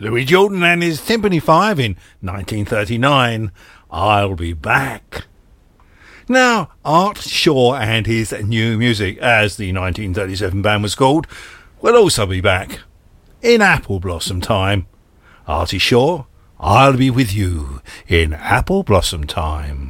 Louis Jordan and his Timpani 5 in 1939, I'll Be Back. Now, Art Shaw and his New Music, as the 1937 band was called, will also be back in Apple Blossom Time. Artie Shaw, I'll be with you in Apple Blossom Time.